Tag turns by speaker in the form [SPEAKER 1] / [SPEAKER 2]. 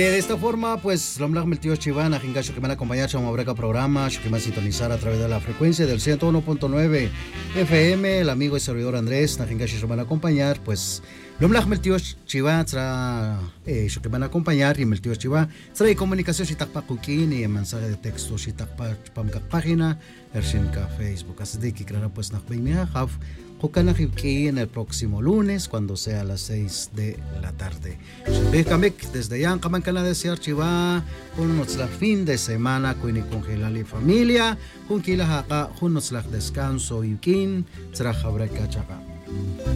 [SPEAKER 1] De esta forma, pues, Lomlag Meltío Chiván, Ajingacho que me van a acompañar, Chamabrega programa, que me van a sintonizar a través de la frecuencia del 101.9 FM, el amigo y servidor Andrés, Ajingacho que me van a acompañar, pues, Lomlag Meltío Chiván, será, que me van a acompañar, y Meltío Chiván, será comunicación, si takpa kukin, y mensaje de texto, si takpa página, Ershinka Facebook, así de que claro, pues, Nakbimia, Haf, Kukanajibki en el próximo lunes cuando sea a las 6 de la tarde. Desde ya, Kamankana desear Chiva, con nuestra fin de semana, con Hilali familia, con Kilahaka, con nuestra descanso y kin, Trajabreka Chaka.